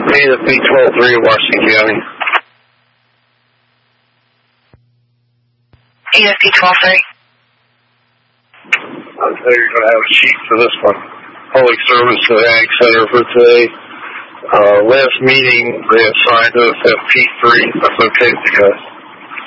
ASP 12-3 Washington County. ASP 12-3. I'll tell you, you're going to have a sheet for this one. Public Service to the Ag Center for today. Last meeting, they assigned us at P3. That's okay with you guys?